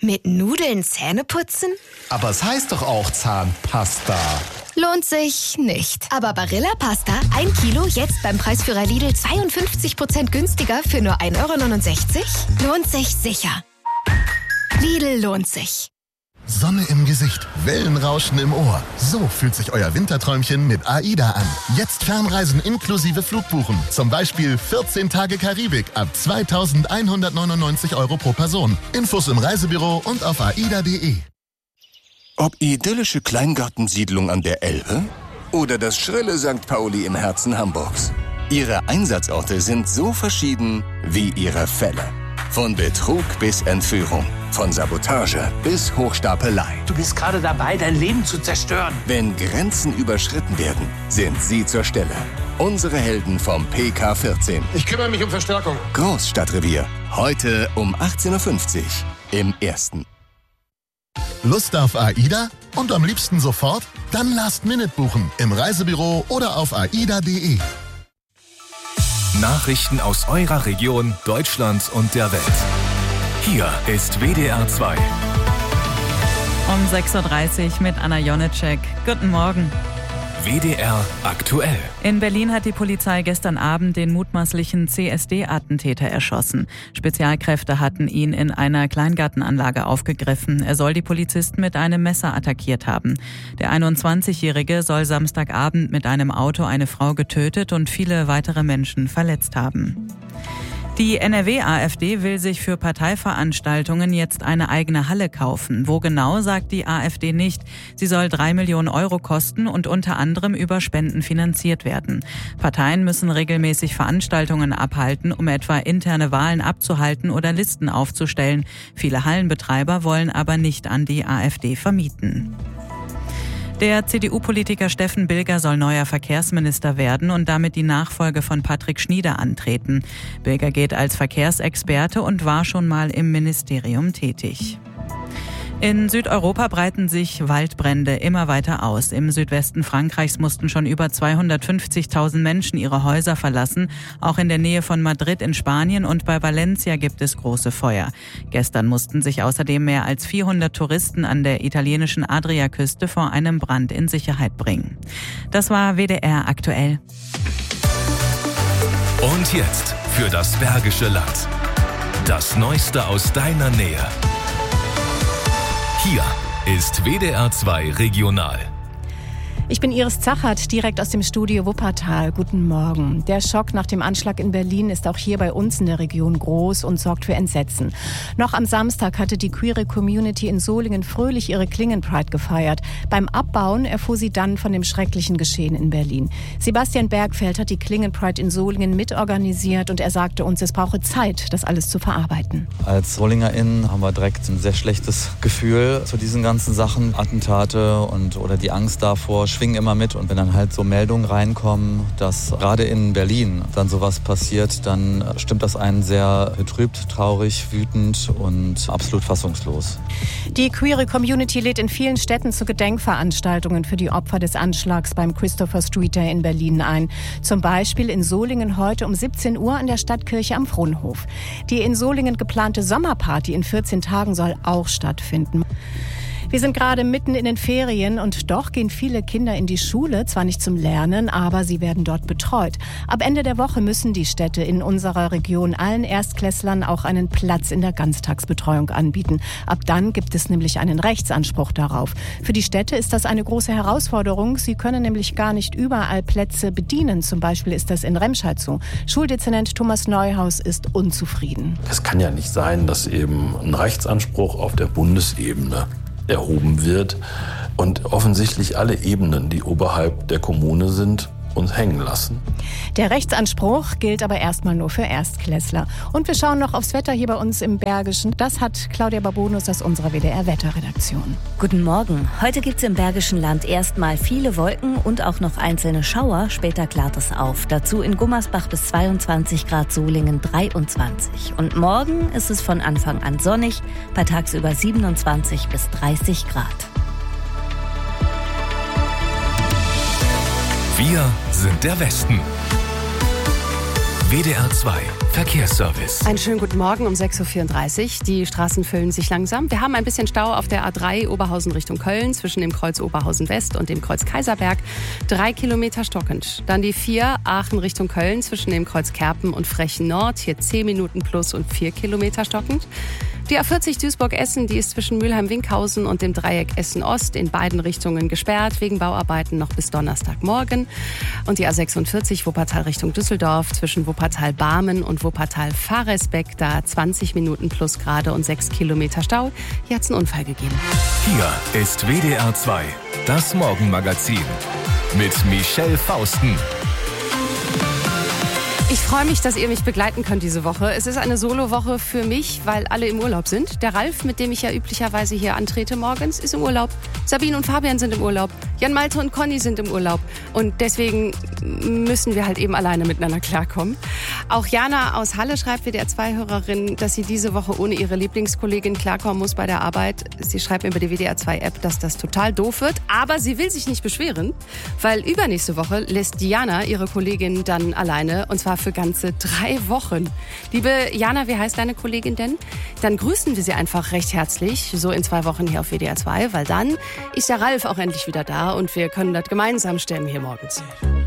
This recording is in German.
Mit Nudeln Zähne putzen? Aber es heißt doch auch Zahnpasta. Lohnt sich nicht. Aber Barilla Pasta, 1 Kilo, jetzt beim Preisführer Lidl 52% günstiger für nur 1,69 €? Lohnt sich sicher. Lidl lohnt sich. Sonne im Gesicht, Wellenrauschen im Ohr. So fühlt sich euer Winterträumchen mit AIDA an. Jetzt Fernreisen inklusive Flugbuchen. Zum Beispiel 14 Tage Karibik ab 2.199 € pro Person. Infos im Reisebüro und auf aida.de. Ob idyllische Kleingartensiedlung an der Elbe oder das schrille St. Pauli im Herzen Hamburgs. Ihre Einsatzorte sind so verschieden wie ihre Fälle. Von Betrug bis Entführung, von Sabotage bis Hochstapelei. Du bist gerade dabei, dein Leben zu zerstören. Wenn Grenzen überschritten werden, sind Sie zur Stelle. Unsere Helden vom PK14. Ich kümmere mich um Verstärkung. Großstadtrevier. Heute um 18.50 Uhr im Ersten. Lust auf AIDA? Und am liebsten sofort? Dann Last-Minute buchen im Reisebüro oder auf aida.de. Nachrichten aus eurer Region, Deutschland und der Welt. Hier ist WDR 2. Um 6.30 Uhr mit Anna Jonitschek. Guten Morgen. WDR aktuell. In Berlin hat die Polizei gestern Abend den mutmaßlichen CSD-Attentäter erschossen. Spezialkräfte hatten ihn in einer Kleingartenanlage aufgegriffen. Er soll die Polizisten mit einem Messer attackiert haben. Der 21-Jährige soll Samstagabend mit einem Auto eine Frau getötet und viele weitere Menschen verletzt haben. Die NRW-AfD will sich für Parteiveranstaltungen jetzt eine eigene Halle kaufen. Wo genau, sagt die AfD nicht. Sie soll 3 Millionen € kosten und unter anderem über Spenden finanziert werden. Parteien müssen regelmäßig Veranstaltungen abhalten, um etwa interne Wahlen abzuhalten oder Listen aufzustellen. Viele Hallenbetreiber wollen aber nicht an die AfD vermieten. Der CDU-Politiker Steffen Bilger soll neuer Verkehrsminister werden und damit die Nachfolge von Patrick Schnieder antreten. Bilger geht als Verkehrsexperte und war schon mal im Ministerium tätig. In Südeuropa breiten sich Waldbrände immer weiter aus. Im Südwesten Frankreichs mussten schon über 250.000 Menschen ihre Häuser verlassen. Auch in der Nähe von Madrid in Spanien und bei Valencia gibt es große Feuer. Gestern mussten sich außerdem mehr als 400 Touristen an der italienischen Adriaküste vor einem Brand in Sicherheit bringen. Das war WDR aktuell. Und jetzt für das Bergische Land. Das Neueste aus deiner Nähe. Hier ist WDR 2 Regional. Ich bin Iris Zachert, direkt aus dem Studio Wuppertal. Guten Morgen. Der Schock nach dem Anschlag in Berlin ist auch hier bei uns in der Region groß und sorgt für Entsetzen. Noch am Samstag hatte die queere Community in Solingen fröhlich ihre Klingenpride gefeiert. Beim Abbauen erfuhr sie dann von dem schrecklichen Geschehen in Berlin. Sebastian Bergfeld hat die Klingenpride in Solingen mitorganisiert und er sagte uns, es brauche Zeit, das alles zu verarbeiten. Als SolingerInnen haben wir direkt ein sehr schlechtes Gefühl zu diesen ganzen Sachen. Attentate oder die Angst davor schwingen immer mit. Und wenn dann halt so Meldungen reinkommen, dass gerade in Berlin dann sowas passiert, dann stimmt das einen sehr betrübt, traurig, wütend und absolut fassungslos. Die queere Community lädt in vielen Städten zu Gedenkveranstaltungen für die Opfer des Anschlags beim Christopher Street Day in Berlin ein. Zum Beispiel in Solingen heute um 17 Uhr an der Stadtkirche am Frohnhof. Die in Solingen geplante Sommerparty in 14 Tagen soll auch stattfinden. Wir sind gerade mitten in den Ferien und doch gehen viele Kinder in die Schule, zwar nicht zum Lernen, aber sie werden dort betreut. Ab Ende der Woche müssen die Städte in unserer Region allen Erstklässlern auch einen Platz in der Ganztagsbetreuung anbieten. Ab dann gibt es nämlich einen Rechtsanspruch darauf. Für die Städte ist das eine große Herausforderung. Sie können nämlich gar nicht überall Plätze bedienen. Zum Beispiel ist das in Remscheid so. Schuldezernent Thomas Neuhaus ist unzufrieden. Es kann ja nicht sein, dass eben ein Rechtsanspruch auf der Bundesebene erhoben wird und offensichtlich alle Ebenen, die oberhalb der Kommune sind, uns hängen lassen. Der Rechtsanspruch gilt aber erstmal nur für Erstklässler. Und wir schauen noch aufs Wetter hier bei uns im Bergischen. Das hat Claudia Babonus aus unserer WDR-Wetterredaktion. Guten Morgen. Heute gibt es im Bergischen Land erstmal viele Wolken und auch noch einzelne Schauer. Später klart es auf. Dazu in Gummersbach bis 22 Grad, Solingen 23. Und morgen ist es von Anfang an sonnig, bei tagsüber 27 bis 30 Grad. Wir sind der Westen. WDR 2 Verkehrsservice. Einen schönen guten Morgen um 6.34 Uhr. Die Straßen füllen sich langsam. Wir haben ein bisschen Stau auf der A3 Oberhausen Richtung Köln zwischen dem Kreuz Oberhausen West und dem Kreuz Kaiserberg. 3 Kilometer stockend. Dann die 4 Aachen Richtung Köln zwischen dem Kreuz Kerpen und Frechen Nord. Hier 10 Minuten plus und 4 Kilometer stockend. Die A40 Duisburg-Essen, die ist zwischen Mülheim-Winkhausen und dem Dreieck Essen-Ost in beiden Richtungen gesperrt, wegen Bauarbeiten noch bis Donnerstagmorgen. Und die A46 Wuppertal Richtung Düsseldorf zwischen Wuppertal-Barmen und Wuppertal-Faresbeck, da 20 Minuten plus gerade und 6 Kilometer Stau. Hier hat es einen Unfall gegeben. Hier ist WDR 2, das Morgenmagazin mit Michelle Fausten. Ich freue mich, dass ihr mich begleiten könnt diese Woche. Es ist eine Solo-Woche für mich, weil alle im Urlaub sind. Der Ralf, mit dem ich ja üblicherweise hier antrete morgens, ist im Urlaub. Sabine und Fabian sind im Urlaub. Jan Malte und Conny sind im Urlaub. Und deswegen müssen wir halt eben alleine miteinander klarkommen. Auch Jana aus Halle schreibt, WDR2-Hörerin, dass sie diese Woche ohne ihre Lieblingskollegin klarkommen muss bei der Arbeit. Sie schreibt mir über die WDR2-App, dass das total doof wird. Aber sie will sich nicht beschweren, weil übernächste Woche lässt Diana ihre Kollegin dann alleine. Und zwar für ganze 3 Wochen. Liebe Jana, wie heißt deine Kollegin denn? Dann grüßen wir sie einfach recht herzlich, so in 2 Wochen hier auf WDR 2, weil dann ist der Ralf auch endlich wieder da und wir können das gemeinsam stemmen hier morgens.